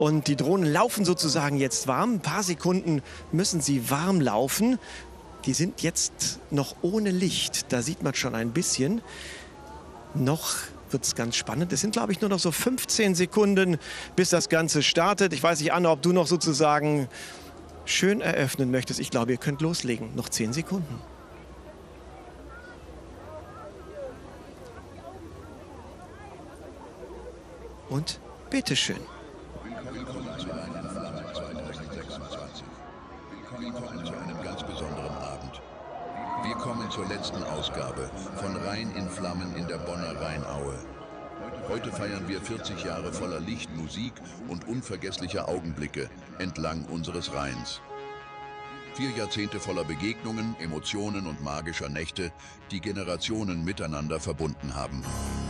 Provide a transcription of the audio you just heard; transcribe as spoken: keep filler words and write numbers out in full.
Und die Drohnen laufen sozusagen jetzt warm. Ein paar Sekunden müssen sie warm laufen. Die sind jetzt noch ohne Licht. Da sieht man schon ein bisschen. Noch wird es ganz spannend. Es sind, glaube ich, nur noch so fünfzehn Sekunden, bis das Ganze startet. Ich weiß nicht, Anna, ob du noch sozusagen schön eröffnen möchtest. Ich glaube, ihr könnt loslegen. Noch zehn Sekunden. Und bitteschön. Willkommen zu einem Flamme zweitausendsechsundzwanzig. Willkommen zu einem ganz besonderen Abend. Wir kommen zur letzten Ausgabe von Rhein in Flammen in der Bonner Rheinaue. Heute feiern wir vierzig Jahre voller Licht, Musik und unvergesslicher Augenblicke entlang unseres Rheins. Vier Jahrzehnte voller Begegnungen, Emotionen und magischer Nächte, die Generationen miteinander verbunden haben.